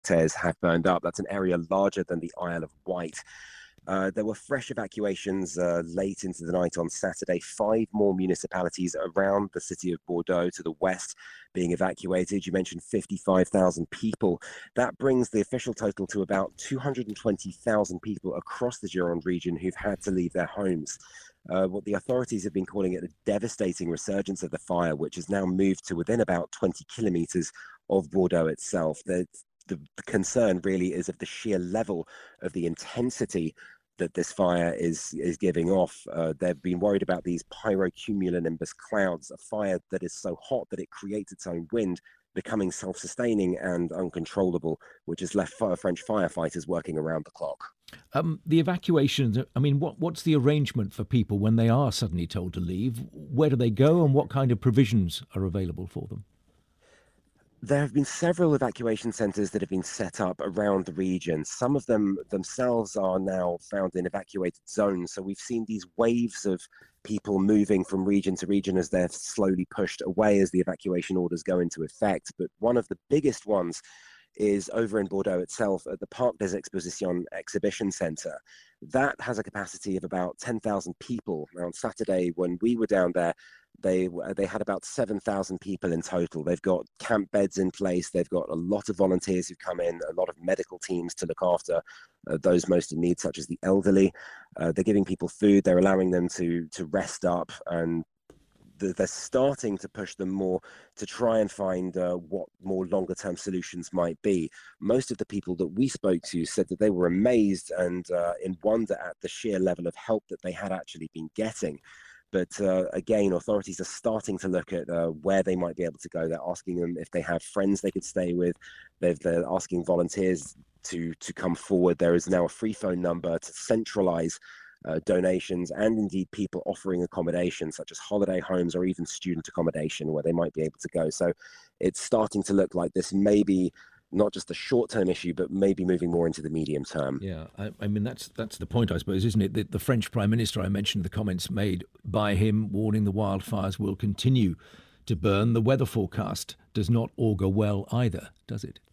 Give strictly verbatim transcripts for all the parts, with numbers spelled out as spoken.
hectares have burned up. That's an area larger than the Isle of Wight. Uh, there were fresh evacuations uh, late into the night on Saturday. Five more municipalities around the city of Bordeaux to the west being evacuated. You mentioned fifty-five thousand people. That brings the official total to about two hundred twenty thousand people across the Gironde region who've had to leave their homes. Uh, what the authorities have been calling it a devastating resurgence of the fire, which has now moved to within about twenty kilometers of Bordeaux itself. The, the, the concern really is of the sheer level of the intensity that this fire is is giving off. Uh, they've been worried about these pyrocumulonimbus clouds, a fire that is so hot that it creates its own wind, becoming self-sustaining and uncontrollable, which has left fire, French firefighters working around the clock. Um, the evacuations, I mean, what, what's the arrangement for people when they are suddenly told to leave? Where do they go and what kind of provisions are available for them? There have been several evacuation centres that have been set up around the region. Some of them themselves are now found in evacuated zones. So we've seen these waves of people moving from region to region as they're slowly pushed away as the evacuation orders go into effect. But one of the biggest ones is over in Bordeaux itself at the Parc des Expositions Exhibition Centre. That has a capacity of about ten thousand people. Now, on Saturday, when we were down there, they they had about seven thousand people in total. They've got camp beds in place. They've got a lot of volunteers who come in, a lot of medical teams to look after uh, those most in need, such as the elderly. Uh, they're giving people food. They're allowing them to to rest up, and they're starting to push them more to try and find uh, what more longer term solutions might be. Most of the people that we spoke to said that they were amazed and uh, in wonder at the sheer level of help that they had actually been getting. But uh, again, authorities are starting to look at uh, where they might be able to go. They're asking them if they have friends they could stay with. They've, they're asking volunteers to, to come forward. There is now a free phone number to centralize Uh, donations and indeed people offering accommodation such as holiday homes or even student accommodation where they might be able to go. So it's starting to look like this may be not just a short-term issue, but maybe moving more into the medium term. Yeah, I, I mean, that's that's the point, I suppose, isn't it? The, the French Prime Minister, I mentioned the comments made by him warning the wildfires will continue to burn. The weather forecast does not augur well either, does it?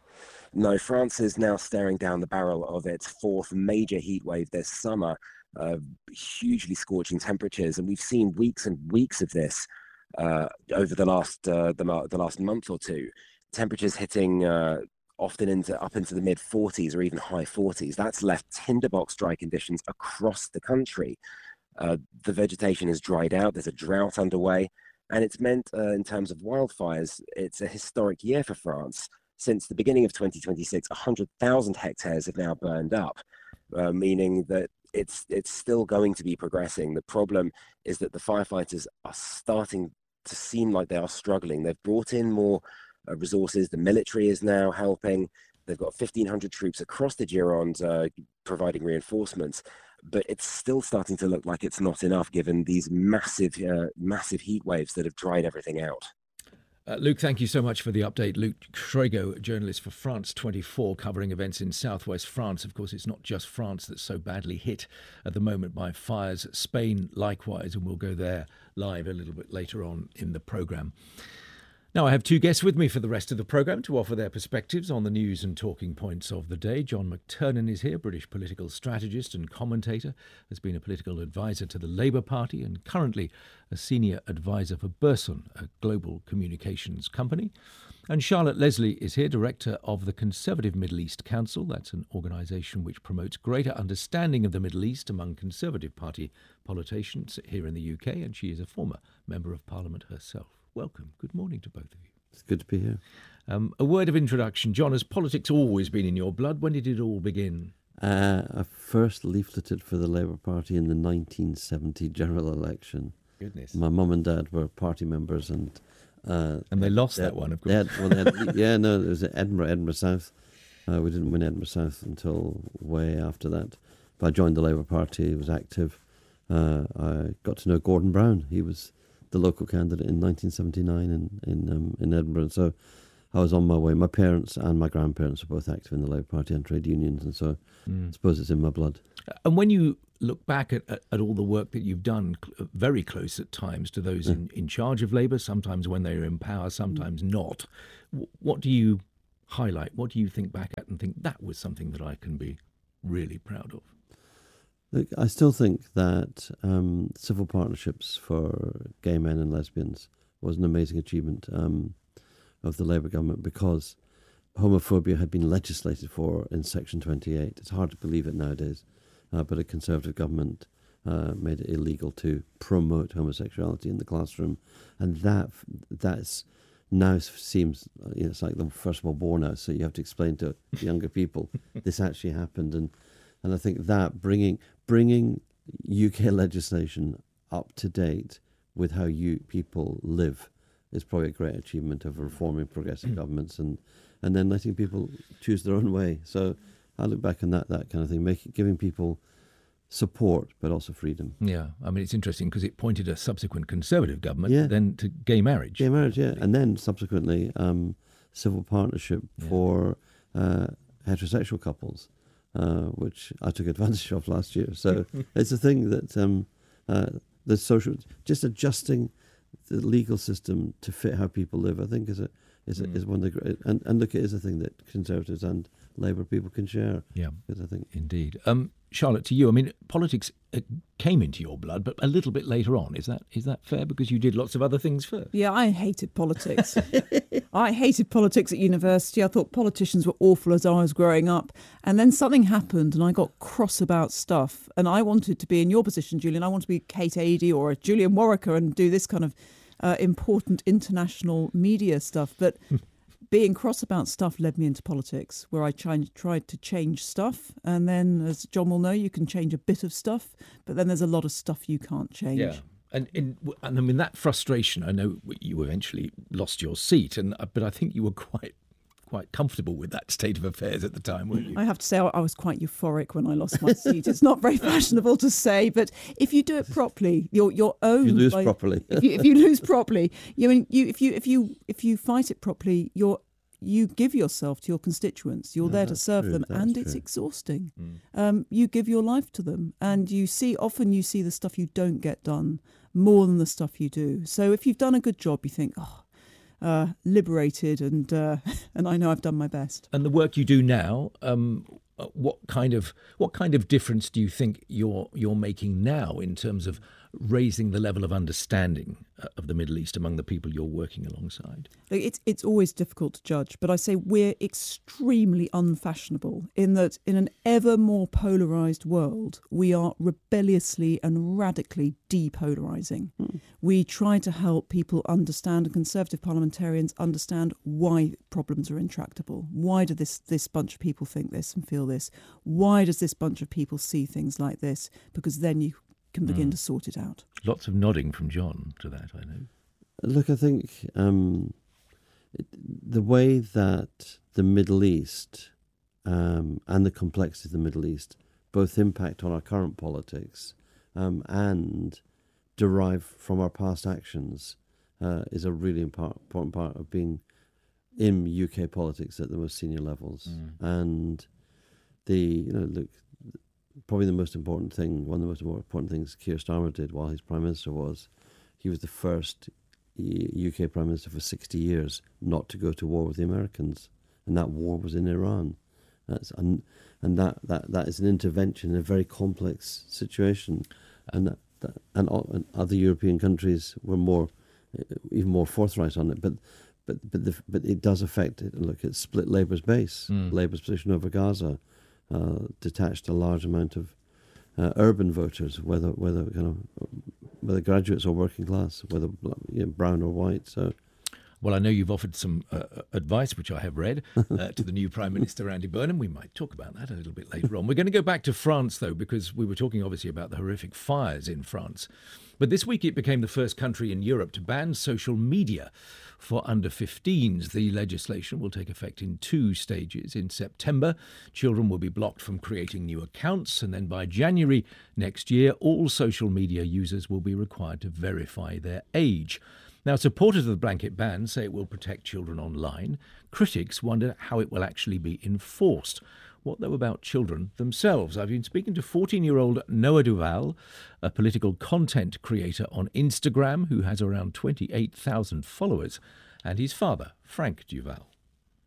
No, France is now staring down the barrel of its fourth major heat wave this summer. Uh, hugely scorching temperatures, and we've seen weeks and weeks of this uh, over the last uh, the, the last month or two. Temperatures hitting uh, often into up into the mid forties or even high forties. That's left tinderbox dry conditions across the country. Uh, the vegetation has dried out. There's a drought underway, and it's meant uh, in terms of wildfires, it's a historic year for France. Since the beginning of twenty twenty-six, one hundred thousand hectares have now burned up, uh, meaning that it's it's still going to be progressing. The problem is that the firefighters are starting to seem like they are struggling. They've brought in more uh, resources. The military is now helping. They've got fifteen hundred troops across the Gironde uh, providing reinforcements, but it's still starting to look like it's not enough given these massive, uh, massive heat waves that have dried everything out. Uh, Luke, thank you so much for the update. Luke Schrago, journalist for France twenty-four, covering events in southwest France. Of course, it's not just France that's so badly hit at the moment by fires. Spain, likewise, and we'll go there live a little bit later on in the programme. Now, I have two guests with me for the rest of the programme to offer their perspectives on the news and talking points of the day. John McTernan is here, British political strategist and commentator, has been a political advisor to the Labour Party and currently a senior advisor for Burson, a global communications company. And Charlotte Leslie is here, director of the Conservative Middle East Council. That's an organisation which promotes greater understanding of the Middle East among Conservative Party politicians here in the U K, and she is a former Member of Parliament herself. Welcome. Good morning to both of you. It's good to be here. Um, a word of introduction. John, has politics always been in your blood? When did it all begin? Uh, I first leafleted for the Labour Party in the nineteen seventy general election. Goodness. My mum and dad were party members, and uh, and they lost they that had, one, of course. They had, well, they had, yeah, no, it was Edinburgh, Edinburgh South. Uh, we didn't win Edinburgh South until way after that. But I joined the Labour Party, was active. Uh, I got to know Gordon Brown. He was the local candidate in nineteen seventy-nine in in, um, in Edinburgh. So I was on my way. My parents and my grandparents were both active in the Labour Party and trade unions, and so mm. I suppose it's in my blood. And when you look back at, at, at all the work that you've done, cl- very close at times to those yeah. in, in charge of Labour, sometimes when they're in power, sometimes mm. not, w- what do you highlight? What do you think back at and think that was something that I can be really proud of? Look, I still think that um, civil partnerships for gay men and lesbians was an amazing achievement um, of the Labour government, because homophobia had been legislated for in Section twenty-eight. It's hard to believe it nowadays, uh, but a Conservative government uh, made it illegal to promote homosexuality in the classroom, and that that's now seems, you know, it's like the First World War now. So you have to explain to younger people this actually happened, and and I think that bringing bringing U K legislation up to date with how you people live is probably a great achievement of reforming progressive governments, and and then letting people choose their own way. So I look back on that that kind of thing, making giving people support but also freedom. Yeah, I mean, it's interesting because it pointed a subsequent Conservative government yeah. then to gay marriage. Gay marriage, yeah, and then subsequently um, civil partnership yeah. for uh, heterosexual couples, uh, which I took advantage of last year. So it's a thing that um, uh, the social, just adjusting the legal system to fit how people live, I think is a is a, mm. is one of the great, and and look, it is a thing that Conservatives and Labour people can share. Yeah, because I think indeed. Um, Charlotte, to you, I mean, politics uh, came into your blood, but a little bit later on. Is that is that fair? Because you did lots of other things first. Yeah, I hated politics. I hated politics at university. I thought politicians were awful as I was growing up. And then something happened and I got cross about stuff. And I wanted to be in your position, Julian. I wanted to be Kate Adie or a Julian Warwicker and do this kind of uh, important international media stuff. But being cross about stuff led me into politics, where I tried, tried to change stuff. And then, as John will know, you can change a bit of stuff, but then there's a lot of stuff you can't change. Yeah. And, in, and I mean, that frustration, I know you eventually lost your seat, and but I think you were quite quite comfortable with that state of affairs at the time, weren't you? I have to say I was quite euphoric when I lost my seat. It's not very fashionable to say, but if you do it properly, you're your own. You lose by, properly. if, you, if you lose properly, you mean you if you if you if you fight it properly, you're you give yourself to your constituents. You're No, there to serve true, them, and true. it's exhausting. Mm. Um, you give your life to them, and you see often you see the stuff you don't get done more than the stuff you do. So if you've done a good job, you think, oh, uh, liberated, and uh, and I know I've done my best. And the work you do now, um, what kind of what kind of difference do you think you're you're making now in terms of raising the level of understanding of the Middle East among the people you're working alongside? It's it's always difficult to judge, but I say we're extremely unfashionable in that in an ever more polarised world, we are rebelliously and radically depolarising. Mm. We try to help people understand, and Conservative parliamentarians understand, why problems are intractable. Why do this, this bunch of people think this and feel this? Why does this bunch of people see things like this? Because then you can begin mm. to sort it out. Lots of nodding from John to that, I know. Look, I think um, it, the way that the Middle East um, and the complexity of the Middle East both impact on our current politics um, and derive from our past actions uh, is a really impar- important part of being in U K politics at the most senior levels. Mm. And the, you know, look, probably the most important thing, one of the most important things Keir Starmer did while he's Prime Minister was he was the first U K Prime Minister for sixty years not to go to war with the Americans. And that war was in Iran. That's and, and that, that, that is an intervention in a very complex situation. And that, that, and, and other European countries were more, even more forthright on it. But but but the, but it does affect it. Look, it split Labour's base, mm. Labour's position over Gaza. Uh, detached a large amount of uh, urban voters, whether whether kind of whether graduates or working class, whether you know, brown or white. So, well, I know you've offered some uh, advice, which I have read, uh, to the new Prime Minister Andy Burnham. We might talk about that a little bit later on. We're going to go back to France, though, because we were talking obviously about the horrific fires in France. But this week it became the first country in Europe to ban social media for under fifteens. The legislation will take effect in two stages. In September, children will be blocked from creating new accounts, and then by January next year, all social media users will be required to verify their age. Now, supporters of the blanket ban say it will protect children online. Critics wonder how it will actually be enforced. What, though, about children themselves? I've been speaking to fourteen-year-old Noah Duval, a political content creator on Instagram who has around twenty-eight thousand followers, and his father, Frank Duval.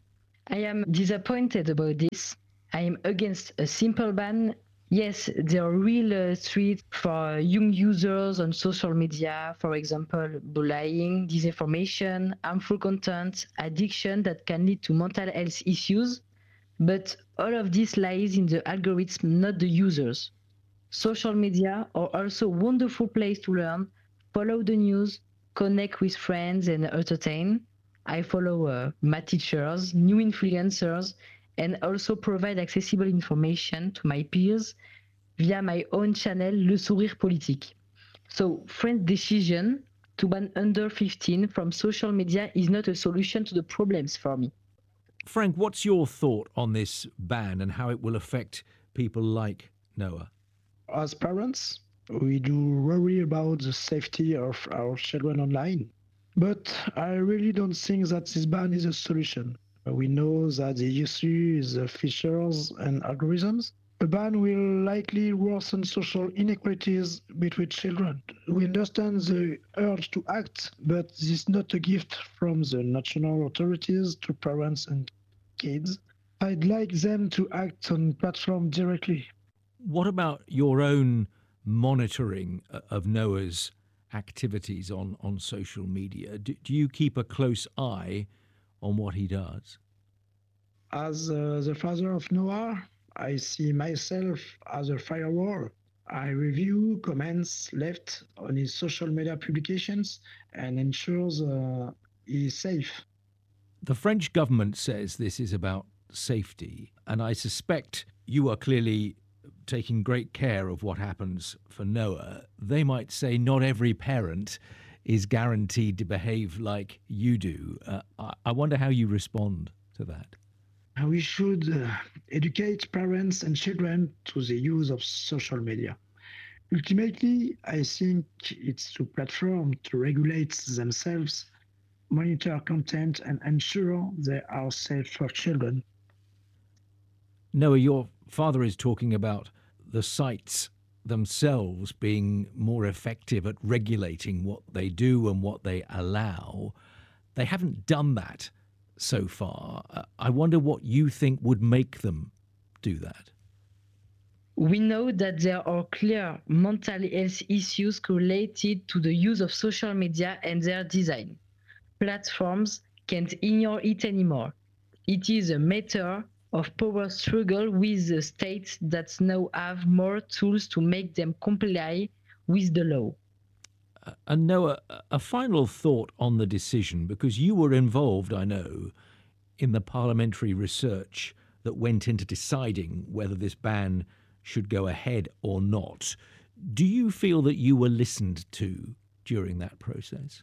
I am disappointed about this. I am against a simple ban. Yes, there are real uh, threats for young users on social media, for example, bullying, disinformation, harmful content, addiction that can lead to mental health issues. But all of this lies in the algorithm, not the users. Social media are also a wonderful place to learn, follow the news, connect with friends, and entertain. I follow uh, math teachers, new influencers, and also provide accessible information to my peers via my own channel, Le Sourire Politique. So, France's decision to ban under fifteen from social media is not a solution to the problems for me. Frank, what's your thought on this ban and how it will affect people like Noah? As parents, we do worry about the safety of our children online. But I really don't think that this ban is a solution. We know that the issue is the features and algorithms. A ban will likely worsen social inequalities between children. We understand the urge to act, but this is not a gift from the national authorities to parents and kids. I'd like them to act on platform directly. What about your own monitoring of Noah's activities on, on social media? Do, do you keep a close eye on what he does? As uh, the father of Noah, I see myself as a firewall. I review comments left on his social media publications and ensures uh, he is safe. The French government says this is about safety, and I suspect you are clearly taking great care of what happens for Noah. They might say not every parent is guaranteed to behave like you do. Uh, I, I wonder how you respond to that. We should uh, educate parents and children to the use of social media. Ultimately, I think it's to platforms to regulate themselves, monitor content, and ensure they are safe for children. Noah, your father is talking about the sites themselves being more effective at regulating what they do and what they allow. They haven't done that so far. Uh, I wonder what you think would make them do that. We know that there are clear mental health issues related to the use of social media and their design. Platforms can't ignore it anymore. It is a matter of power struggle with the states that now have more tools to make them comply with the law. Uh, and Noah, a final thought on the decision, because you were involved, I know, in the parliamentary research that went into deciding whether this ban should go ahead or not. Do you feel that you were listened to during that process?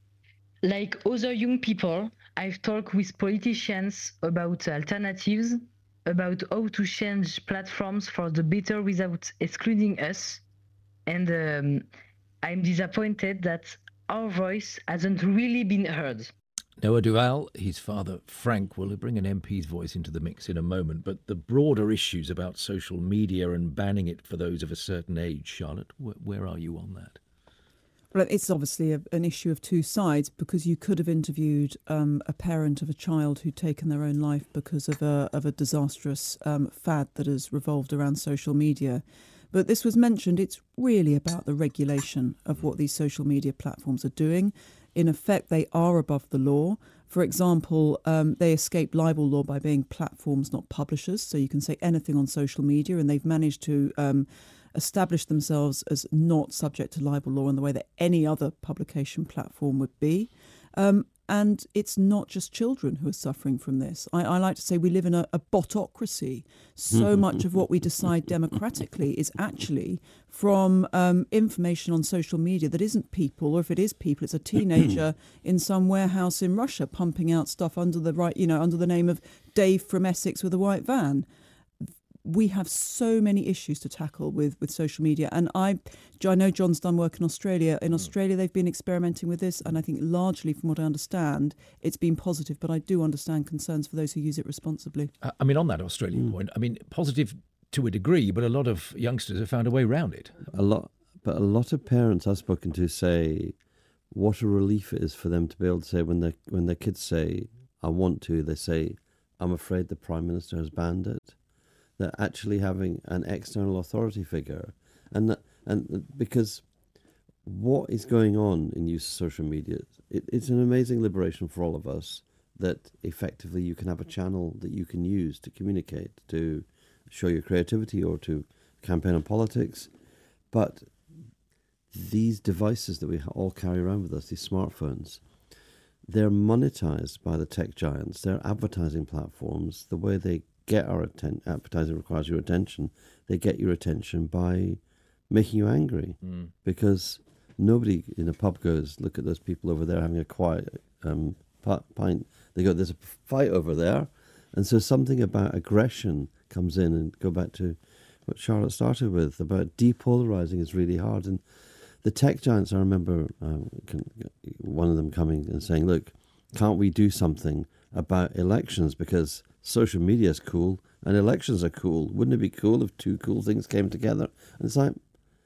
Like other young people, I've talked with politicians about alternatives, about how to change platforms for the better without excluding us. And um, I'm disappointed that our voice hasn't really been heard. Noah Duval, his father Frank, will bring an M P's voice into the mix in a moment, but the broader issues about social media and banning it for those of a certain age, Charlotte, wh- where are you on that? Well, it's obviously a, an issue of two sides, because you could have interviewed um, a parent of a child who'd taken their own life because of a of a disastrous um, fad that has revolved around social media. But this was mentioned, it's really about the regulation of what these social media platforms are doing. In effect, they are above the law. For example, um, they escape libel law by being platforms, not publishers. So you can say anything on social media, and they've managed to um, establish themselves as not subject to libel law in the way that any other publication platform would be. Um, and it's not just children who are suffering from this. I, I like to say we live in a, a botocracy. So much of what we decide democratically is actually from um, information on social media that isn't people, or if it is people, it's a teenager in some warehouse in Russia pumping out stuff under the right, you know, under the name of Dave from Essex with a white van. We have so many issues to tackle with, with social media. And I, I know John's done work in Australia. In Australia, they've been experimenting with this. And I think largely, from what I understand, it's been positive. But I do understand concerns for those who use it responsibly. I mean, on that Australian mm. point, I mean, positive to a degree, but a lot of youngsters have found a way around it. A lot, but a lot of parents I've spoken to say what a relief it is for them to be able to say when their when their kids say, I want to, they say, I'm afraid the Prime Minister has banned it. That actually having an external authority figure, and and because what is going on in use of social media, it, it's an amazing liberation for all of us, that effectively you can have a channel that you can use to communicate, to show your creativity or to campaign on politics. But these devices that we all carry around with us, these smartphones, they're monetized by the tech giants. They're advertising platforms. The way they get our attention, advertising requires your attention. They get your attention by making you angry, mm. because nobody in a pub goes, look at those people over there having a quiet um, pint. They go, there's a fight over there. And so something about aggression comes in, and go back to what Charlotte started with, about depolarizing is really hard. And the tech giants, I remember um, one of them coming and saying, look, can't we do something about elections, because social media is cool and elections are cool. Wouldn't it be cool if two cool things came together? And it's like,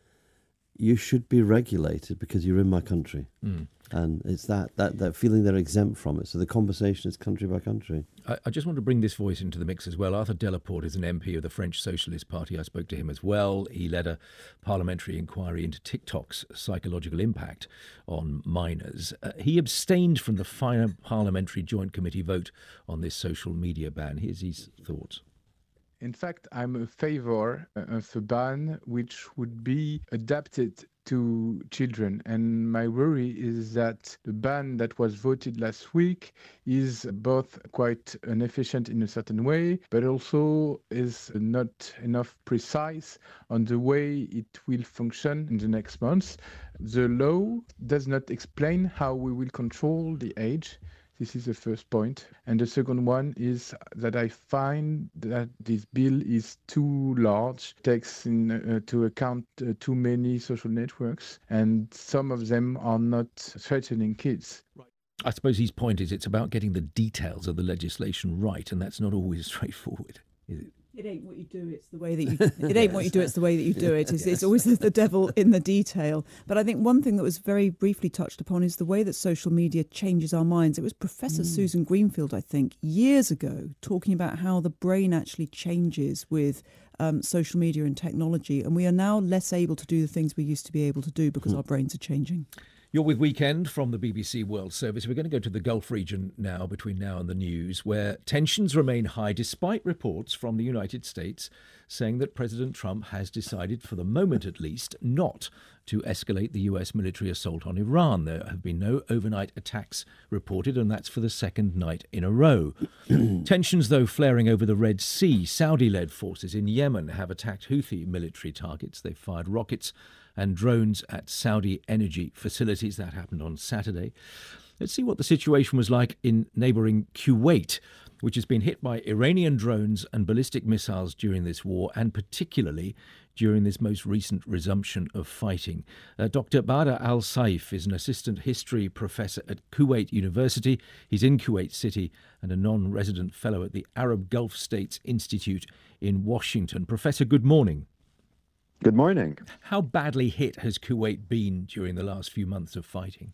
you should be regulated because you're in my country. Mm. And it's that, that, that feeling they're exempt from it. So the conversation is country by country. I, I just want to bring this voice into the mix as well. Arthur Delaporte is an M P of the French Socialist Party. I spoke to him as well. He led a parliamentary inquiry into TikTok's psychological impact on minors. Uh, he abstained from the final parliamentary joint committee vote on this social media ban. Here's his thoughts. In fact, I'm a favor of a ban which would be adapted to children. And my worry is that the ban that was voted last week is both quite inefficient in a certain way, but also is not enough precise on the way it will function in the next months. The law does not explain how we will control the age. This is the first point. And the second one is that I find that this bill is too large, takes into uh, account uh, too many social networks, and some of them are not threatening kids. Right. I suppose his point is it's about getting the details of the legislation right, and that's not always straightforward, is it? It ain't what you do, it's the way that you it ain't what you do, it's the way that you do it. It's, it's always the devil in the detail. But I think one thing that was very briefly touched upon is the way that social media changes our minds. It was Professor mm. Susan Greenfield, I think, years ago, talking about how the brain actually changes with um, social media and technology. And we are now less able to do the things we used to be able to do because mm. our brains are changing. You're with Weekend from the B B C World Service. We're going to go to the Gulf region now, between now and the news, where tensions remain high despite reports from the United States saying that President Trump has decided, for the moment at least, not to escalate the U S military assault on Iran. There have been no overnight attacks reported, and that's for the second night in a row. Tensions, though, flaring over the Red Sea. Saudi-led forces in Yemen have attacked Houthi military targets. They've fired rockets and drones at Saudi energy facilities. That happened on Saturday. Let's see what the situation was like in neighbouring Kuwait, which has been hit by Iranian drones and ballistic missiles during this war, and particularly during this most recent resumption of fighting. Uh, Doctor Badr Al-Saif is an assistant history professor at Kuwait University. He's in Kuwait City and a non-resident fellow at the Arab Gulf States Institute in Washington. Professor, good morning. Good morning. How badly hit has Kuwait been during the last few months of fighting?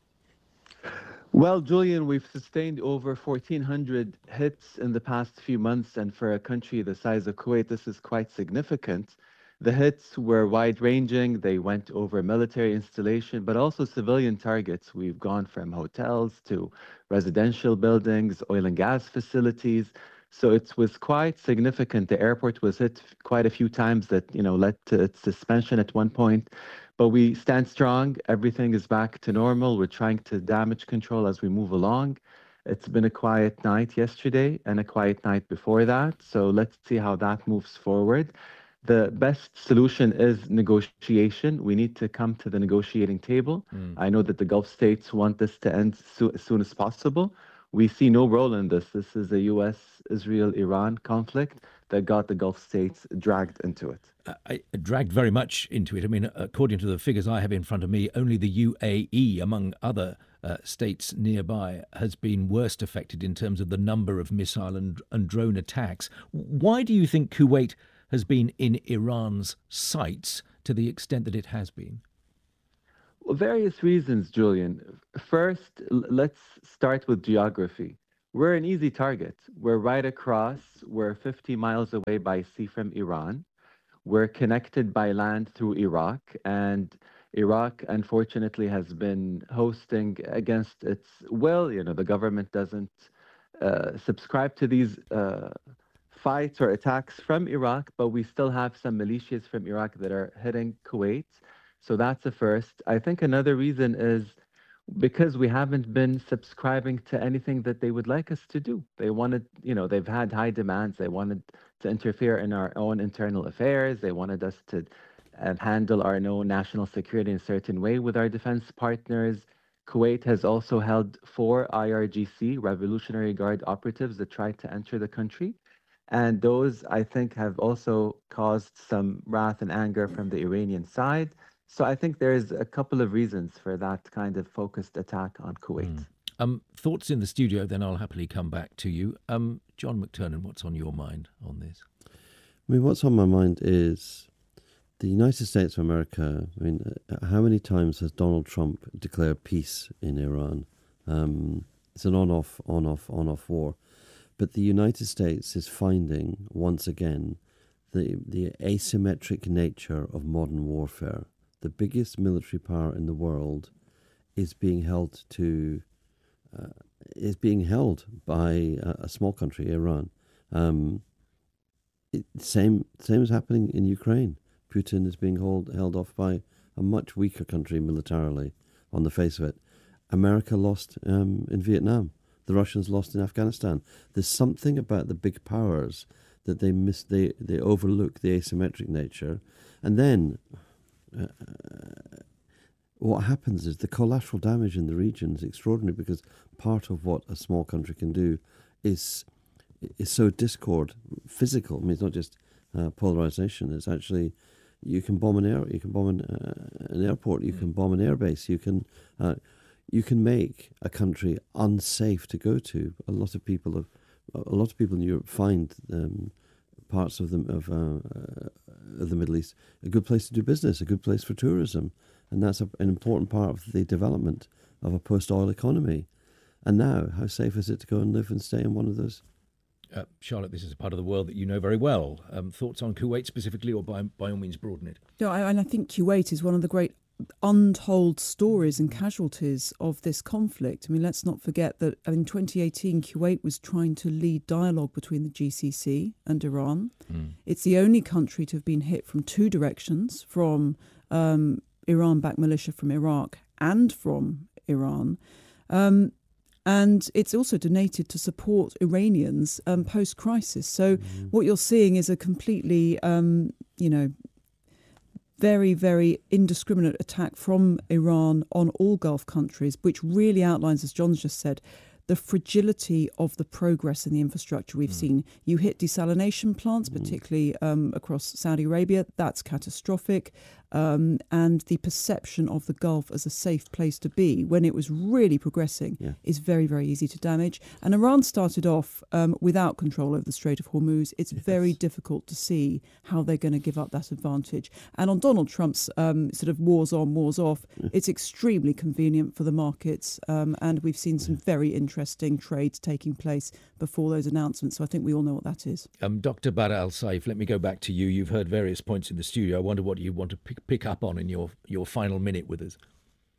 Well, Julian, we've sustained over fourteen hundred hits in the past few months, and for a country the size of Kuwait, this is quite significant. The hits were wide-ranging. They went over military installation, but also civilian targets. We've gone from hotels to residential buildings, oil and gas facilities. So it was quite significant. The airport was hit quite a few times that, you know, led to its suspension at one point. But we stand strong. Everything is back to normal. We're trying to damage control as we move along. It's been a quiet night yesterday and a quiet night before that. So let's see how that moves forward. The best solution is negotiation. We need to come to the negotiating table. Mm. I know that the Gulf states want this to end so, as soon as possible. We see no role in this. This is a U S Israel Iran conflict that got the Gulf states dragged into it. Uh, I, dragged very much into it. I mean, according to the figures I have in front of me, only the U A E, among other uh, states nearby, has been worst affected in terms of the number of missile and, and drone attacks. Why do you think Kuwait has been in Iran's sights to the extent that it has been? Well, various reasons, Julian. First, let's start with geography. we're an easy target. We're right across, we're fifty miles away by sea from Iran. We're connected by land through Iraq, and Iraq, unfortunately, has been hosting against its will. You know, the government doesn't uh, subscribe to these uh, fights or attacks from Iraq, but we still have some militias from Iraq that are hitting Kuwait. So that's a first. I think another reason is because we haven't been subscribing to anything that they would like us to do. They wanted, you know, they've had high demands. They wanted to interfere in our own internal affairs. They wanted us to uh, handle our own national security in a certain way with our defense partners. Kuwait has also held four I R G C, Revolutionary Guard operatives, that tried to enter the country. And those, I think, have also caused some wrath and anger from the Iranian side. So I think there's a couple of reasons for that kind of focused attack on Kuwait. Mm. Um, thoughts in the studio, then I'll happily come back to you. Um, John McTernan, what's on your mind on this? I mean, what's on my mind is the United States of America. I mean, uh, how many times has Donald Trump declared peace in Iran? Um, it's an on-off, on-off, on-off war. But the United States is finding, once again, the the asymmetric nature of modern warfare. The biggest military power in the world is being held to uh, is being held by a, a small country, Iran. Um, it, same same is happening in Ukraine. Putin is being hold, held off by a much weaker country militarily, on the face of it. America lost um, in Vietnam. The Russians lost in Afghanistan. There's something about the big powers that they miss. They they overlook the asymmetric nature, and then. Uh, what happens is the collateral damage in the region is extraordinary, because part of what a small country can do is is sow discord, physical. I mean, it's not just uh, polarization. It's actually you can bomb an air, you can bomb an, uh, an airport, you can bomb an airbase, you can uh, you can make a country unsafe to go to. A lot of people have, a lot of people in Europe find. Um, parts of the, of, uh, uh, of the Middle East a good place to do business, a good place for tourism. And that's a, an important part of the development of a post-oil economy. And now, how safe is it to go and live and stay in one of those? Uh, Charlotte, this is a part of the world that you know very well. Um, thoughts on Kuwait specifically, or by, by all means broaden it? No, I, and I think Kuwait is one of the great untold stories and casualties of this conflict. I mean, let's not forget that in twenty eighteen, Kuwait was trying to lead dialogue between the G C C and Iran. Mm. It's the only country to have been hit from two directions, from um, Iran-backed militia from Iraq and from Iran. Um, and it's also donated to support Iranians um, post-crisis. So mm. what you're seeing is a completely, um, you know, very, very indiscriminate attack from Iran on all Gulf countries, which really outlines, as John's just said, the fragility of the progress in the infrastructure we've mm. seen. You hit desalination plants, particularly um, across Saudi Arabia. That's catastrophic. Um, and the perception of the Gulf as a safe place to be when it was really progressing yeah. is very, very easy to damage. And Iran started off um, without control over the Strait of Hormuz. It's yes. very difficult to see how they're going to give up that advantage. And on Donald Trump's um, sort of wars on, wars off, yeah. it's extremely convenient for the markets. Um, and we've seen some yeah. very interesting trades taking place before those announcements. So I think we all know what that is. Um, Doctor Badr Al Saif, let me go back to you. You've heard various points in the studio. I wonder what you want to pick pick up on in your, your final minute with us.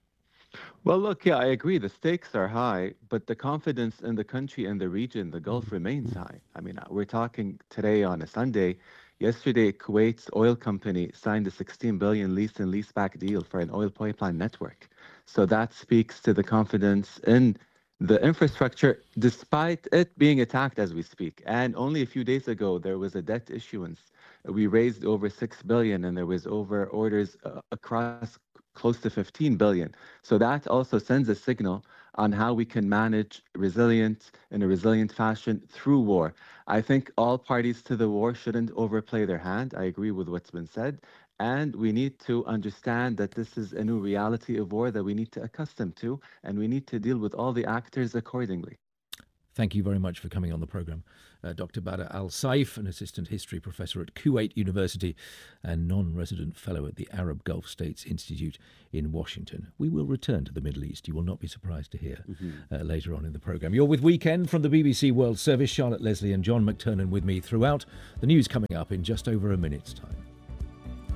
Well, look, yeah, I agree. The stakes are high, but the confidence in the country and the region, the Gulf, remains high. I mean, we're talking today on a Sunday. Yesterday, Kuwait's oil company signed a sixteen billion lease and leaseback deal for an oil pipeline network. So that speaks to the confidence in the infrastructure, despite it being attacked as we speak. And only a few days ago, there was a debt issuance. We raised over six billion, and there was over orders uh, across close to fifteen billion. So that also sends a signal on how we can manage resilient in a resilient fashion through war. I think all parties to the war shouldn't overplay their hand. I agree with what's been said. And we need to understand that this is a new reality of war that we need to accustom to, and we need to deal with all the actors accordingly. Thank you very much for coming on the programme. Uh, Doctor Badr Al Saif, an assistant history professor at Kuwait University and non-resident fellow at the Arab Gulf States Institute in Washington. We will return to the Middle East. You will not be surprised to hear mm-hmm. uh, later on in the programme. You're with Weekend from the B B C World Service. Charlotte Leslie and John McTernan with me throughout. The news coming up in just over a minute's time.